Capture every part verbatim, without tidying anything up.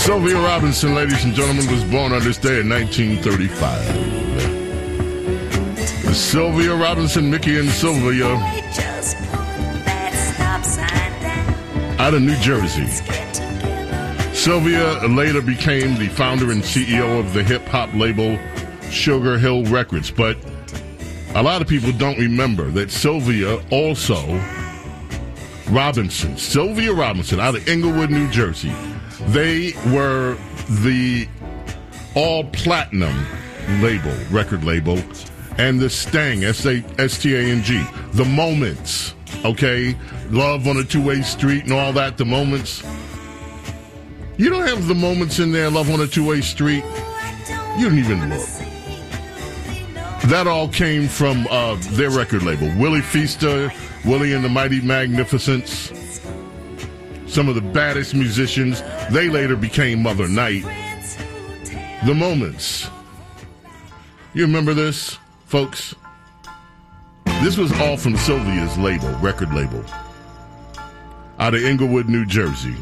Sylvia Robinson, ladies and gentlemen, was born on this day in nineteen thirty-five. The Sylvia Robinson, Mickey and Sylvia, out of New Jersey. Sylvia later became the founder and C E O of the hip-hop label Sugar Hill Records, but a lot of people don't remember that Sylvia also, Robinson, Sylvia Robinson, out of Englewood, New Jersey, they were the all-platinum label, record label, and the Stang, S T A N G, the Moments, okay? Love on a Two-Way Street and all that, the Moments. You don't have the Moments in there, Love on a Two-Way Street. You don't even look. That all came from uh, their record label. Willie Feaster, Willie and the Mighty Magnificents, some of the baddest musicians. They later became Mother Night. The Moments. You remember this, folks? This was all from Sylvia's label, record label, out of Englewood, New Jersey.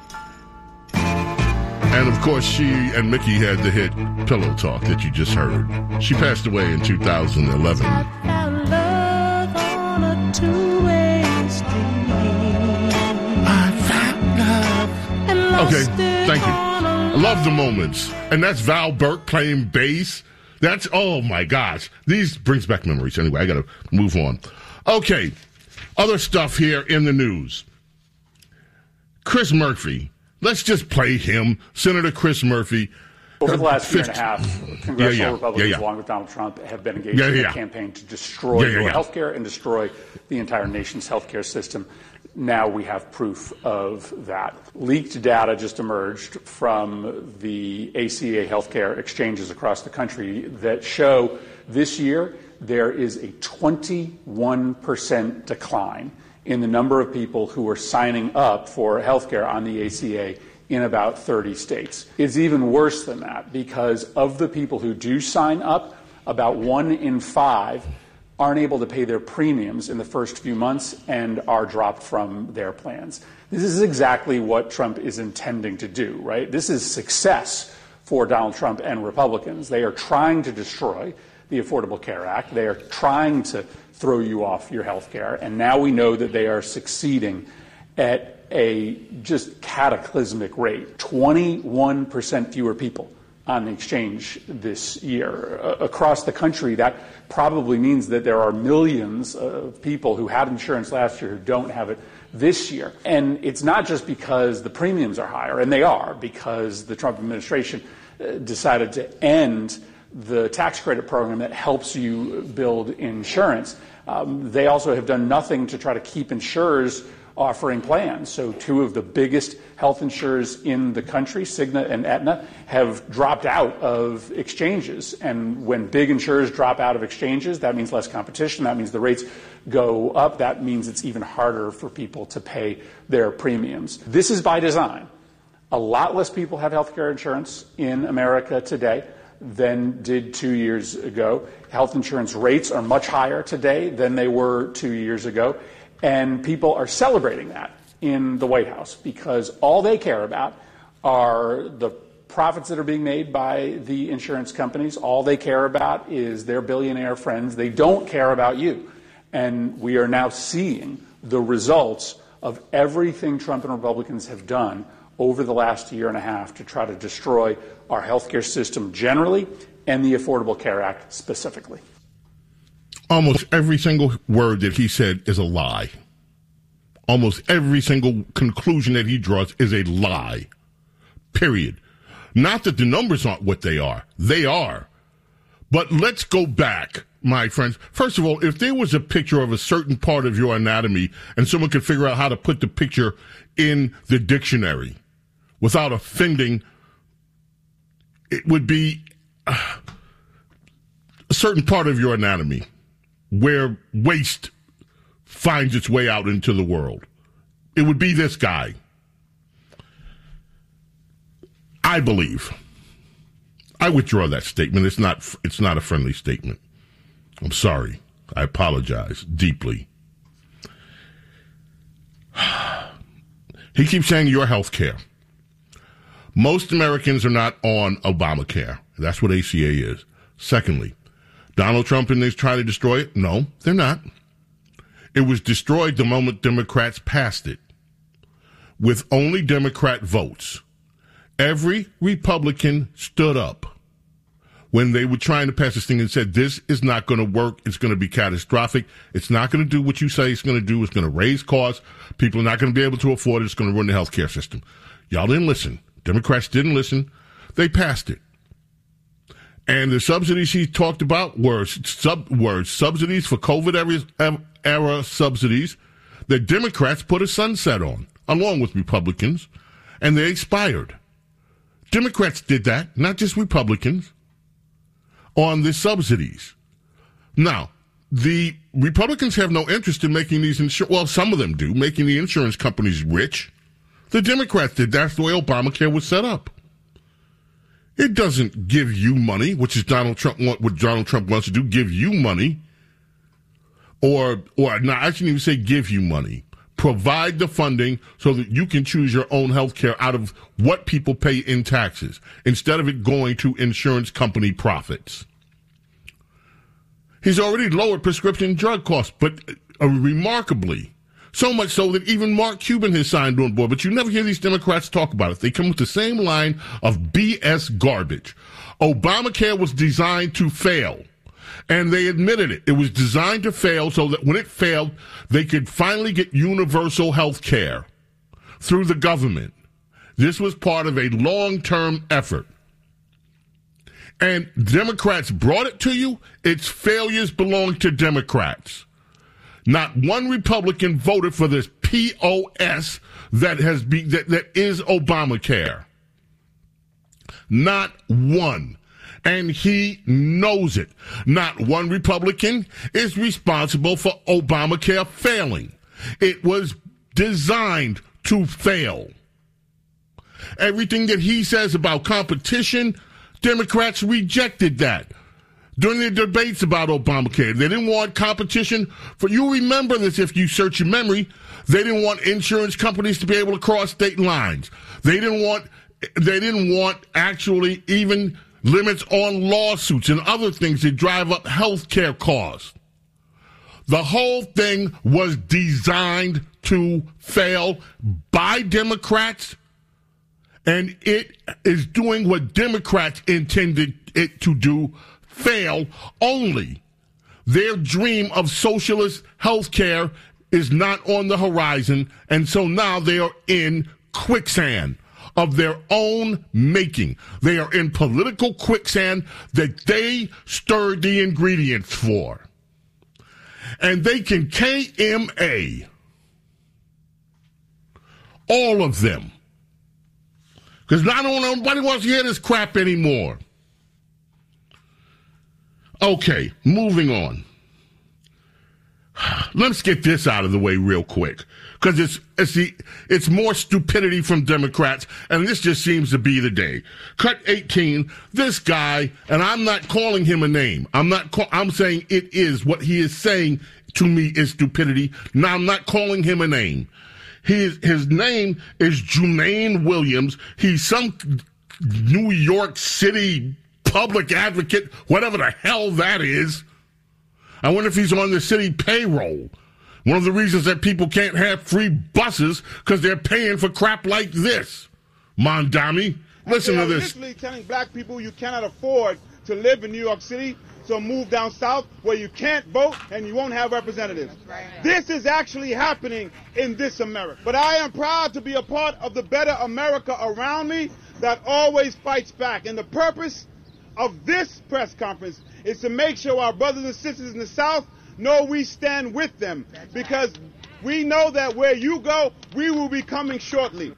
And, of course, she and Mickey had the hit Pillow Talk that you just heard. She passed away in two thousand eleven. I found love on a two-way street. I found love and lost Okay, it thank you. on a I love the Moments. And that's Val Burke playing bass. That's, oh, my gosh. These brings back memories. Anyway, I got to move on. Okay, other stuff here in the news. Chris Murphy. Let's just play him. Senator Chris Murphy. Over the last year and a half, congressional yeah, yeah, Republicans, yeah, yeah. along with Donald Trump, have been engaged Yeah, in yeah. a campaign to destroy Yeah, yeah, your yeah. health care and destroy the entire nation's health care system. Now we have proof of that. Leaked data just emerged from the A C A healthcare exchanges across the country that show this year there is a twenty-one percent decline in the number of people who are signing up for healthcare on the A C A in about thirty states. It's even worse than that because of the people who do sign up, about one in five aren't able to pay their premiums in the first few months and are dropped from their plans. This is exactly what Trump is intending to do, right? This is success for Donald Trump and Republicans. They are trying to destroy the Affordable Care Act. They are trying to throw you off your health care. And now we know that they are succeeding at a just cataclysmic rate. twenty-one percent fewer people on the exchange this year. Uh, across the country, that probably means that there are millions of people who had insurance last year who don't have it this year. And it's not just because the premiums are higher, and they are, because the Trump administration uh, decided to end the tax credit program that helps you build insurance. Um, they also have done nothing to try to keep insurers offering plans. So two of the biggest health insurers in the country, Cigna and Aetna, have dropped out of exchanges. And when big insurers drop out of exchanges, that means less competition. That means the rates go up. That means it's even harder for people to pay their premiums. This is by design. A lot less people have health care insurance in America today than did two years ago. Health insurance rates are much higher today than they were two years ago. And people are celebrating that in the White House because all they care about are the profits that are being made by the insurance companies. All they care about is their billionaire friends. They don't care about you. And we are now seeing the results of everything Trump and Republicans have done over the last year and a half to try to destroy our healthcare system generally and the Affordable Care Act specifically. Almost every single word that he said is a lie. Almost every single conclusion that he draws is a lie. Period. Not that the numbers aren't what they are. They are. But let's go back, my friends. First of all, if there was a picture of a certain part of your anatomy and someone could figure out how to put the picture in the dictionary without offending, it would be a certain part of your anatomy where waste finds its way out into the world. It would be this guy. I believe. I withdraw that statement. It's not, it's not a friendly statement. I'm sorry. I apologize deeply. He keeps saying your health care. Most Americans are not on Obamacare. That's what A C A is. Secondly, Donald Trump and they try to destroy it? No, they're not. It was destroyed the moment Democrats passed it. With only Democrat votes. Every Republican stood up when they were trying to pass this thing and said, this is not going to work. It's going to be catastrophic. It's not going to do what you say it's going to do. It's going to raise costs. People are not going to be able to afford it. It's going to ruin the health care system. Y'all didn't listen. Democrats didn't listen. They passed it. And the subsidies he talked about were, sub, were subsidies for COVID era, era subsidies that Democrats put a sunset on, along with Republicans, and they expired. Democrats did that, not just Republicans, on the subsidies. Now, the Republicans have no interest in making these insurance, well, some of them do, making the insurance companies rich. The Democrats did. That's the way Obamacare was set up. It doesn't give you money, which is Donald Trump, what Donald Trump wants to do, give you money. Or, or, no, I shouldn't even say give you money. Provide the funding so that you can choose your own health care out of what people pay in taxes, instead of it going to insurance company profits. He's already lowered prescription drug costs, but uh, remarkably, so much so that even Mark Cuban has signed on board. But you never hear these Democrats talk about it. They come with the same line of B S garbage. Obamacare was designed to fail. And they admitted it. It was designed to fail so that when it failed, they could finally get universal health care through the government. This was part of a long-term effort. And Democrats brought it to you. Its failures belong to Democrats. Not one Republican voted for this P O S that has be, that, that is Obamacare. Not one. And he knows it. Not one Republican is responsible for Obamacare failing. It was designed to fail. Everything that he says about competition, Democrats rejected that. During the debates about Obamacare, they didn't want competition. For you remember this if you search your memory, they didn't want insurance companies to be able to cross state lines. They didn't want, they didn't want actually even limits on lawsuits and other things that drive up health care costs. The whole thing was designed to fail by Democrats, and it is doing what Democrats intended it to do, fail only. Their dream of socialist health care is not on the horizon, and so now they are in quicksand of their own making. They are in political quicksand that they stirred the ingredients for. And they can K M A all of them. Because not nobody wants to hear this crap anymore. Okay, moving on. Let's get this out of the way real quick. Because it's it's the it's more stupidity from Democrats, and this just seems to be the day. Cut eighteen. This guy, and I'm not calling him a name. I'm not. Call, I'm saying it is what he is saying to me is stupidity. Now I'm not calling him a name. His his name is Jumaane Williams. He's some New York City public advocate, whatever the hell that is. I wonder if he's on the city payroll. One of the reasons that people can't have free buses because they're paying for crap like this. Mondami, listen to this. Literally telling black people you cannot afford to live in New York City, so move down south where you can't vote and you won't have representatives. Right. This is actually happening in this America. But I am proud to be a part of the better America around me that always fights back. And the purpose of this press conference is to make sure our brothers and sisters in the South know we stand with them, because we know that where you go, we will be coming shortly.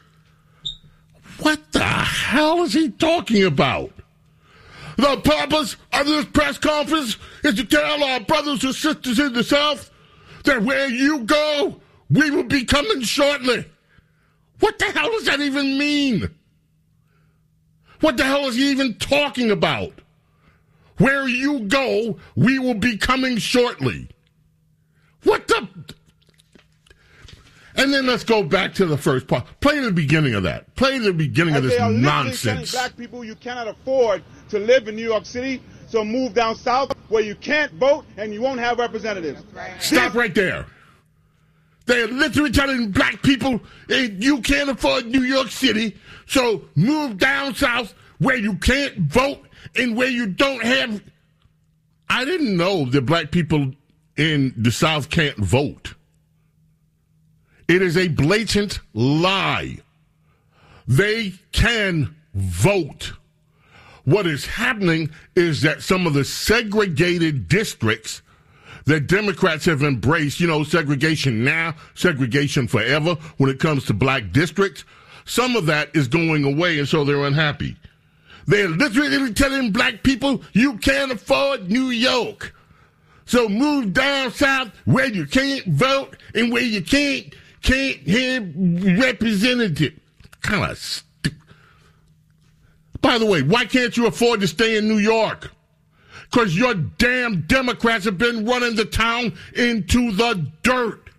What the hell is he talking about? The purpose of this press conference is to tell our brothers and sisters in the South that where you go, we will be coming shortly. What the hell does that even mean? What the hell is he even talking about? Where you go, we will be coming shortly. What the? And then let's go back to the first part. Play the beginning of that. Play the beginning of And this they are literally telling nonsense. black people you cannot afford to live in New York City, so move down south where you can't vote and you won't have representatives. Stop right there. They're literally telling black people eh, you can't afford New York City, so move down south where you can't vote and where you don't have... I didn't know that black people in the South can't vote. It is a blatant lie. They can vote. What is happening is that some of the segregated districts that Democrats have embraced, you know, segregation now, segregation forever when it comes to black districts, some of that is going away, and so they're unhappy. They're literally telling black people you can't afford New York. So move down south where you can't vote and where you can't can't have representative. Kind of stu- By the way, why can't you afford to stay in New York? Because your damn Democrats have been running the town into the dirt.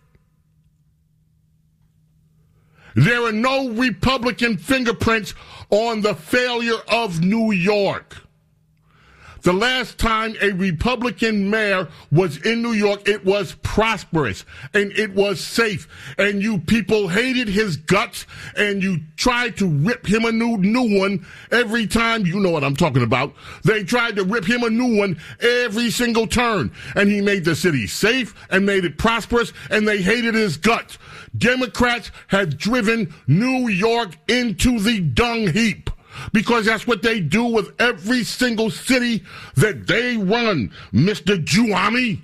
There are no Republican fingerprints on the failure of New York. The last time a Republican mayor was in New York, it was prosperous and it was safe. And you people hated his guts and you tried to rip him a new new one every time. You know what I'm talking about. They tried to rip him a new one every single turn. And he made the city safe and made it prosperous, and they hated his guts. Democrats have driven New York into the dung heap, because that's what they do with every single city that they run, Mister Giuliani.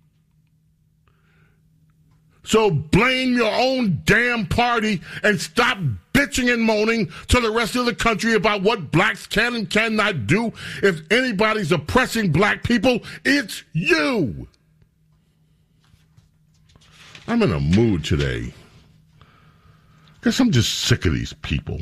So blame your own damn party and stop bitching and moaning to the rest of the country about what blacks can and cannot do. If anybody's oppressing black people, it's you. I'm in a mood today. Guess I'm just sick of these people.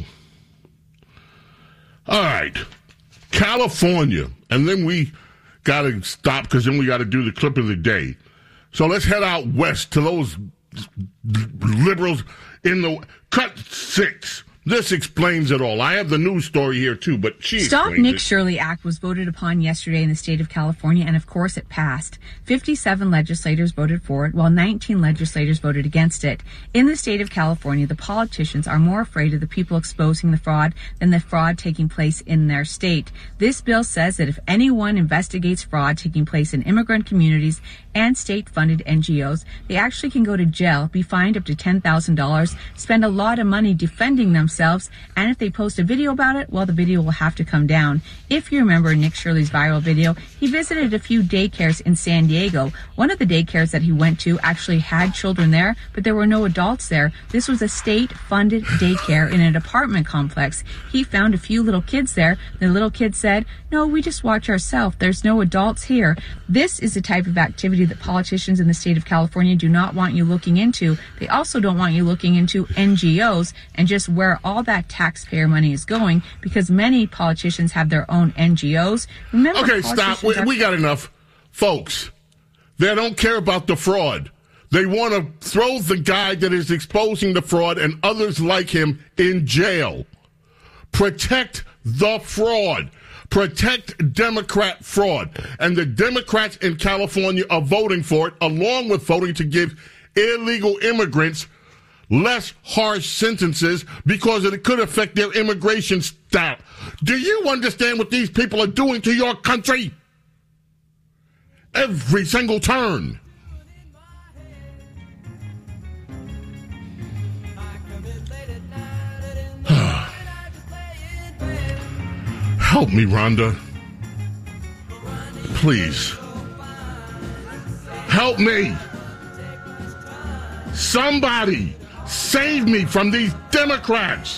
All right, California, and then we got to stop because then we got to do the clip of the day. So let's head out west to those liberals in the cut six. This explains it all. I have the news story here, too, but she Stop explains Nick it. Shirley Act was voted upon yesterday in the state of California, and of course it passed. fifty-seven legislators voted for it, while nineteen legislators voted against it. In the state of California, the politicians are more afraid of the people exposing the fraud than the fraud taking place in their state. This bill says that if anyone investigates fraud taking place in immigrant communities and state-funded N G Os, they actually can go to jail, be fined up to ten thousand dollars, spend a lot of money defending themselves, and if they post a video about it, well, the video will have to come down. If you remember Nick Shirley's viral video, he visited a few daycares in San Diego. One of the daycares that he went to actually had children there, but there were no adults there. This was a state-funded daycare in an apartment complex. He found a few little kids there. The little kids said, "No, we just watch ourselves. There's no adults here." This is the type of activity that politicians in the state of California do not want you looking into. They also don't want you looking into N G Os and just where all that taxpayer money is going, because many politicians have their own N G Os. Remember, Okay, stop. We, are- we got enough. Folks, they don't care about the fraud. They want to throw the guy that is exposing the fraud and others like him in jail. Protect the fraud. Protect Democrat fraud. And the Democrats in California are voting for it, along with voting to give illegal immigrants less harsh sentences because it could affect their immigration status. Do you understand what these people are doing to your country? Every single turn. Help me, Rhonda. Please. Help me. Somebody save me from these Democrats.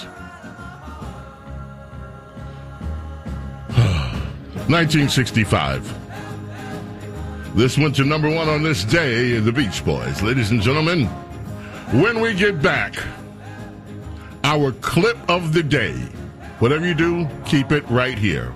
nineteen sixty-five. This went to number one on this day, the Beach Boys. Ladies and gentlemen, when we get back, our clip of the day. Whatever you do, keep it right here.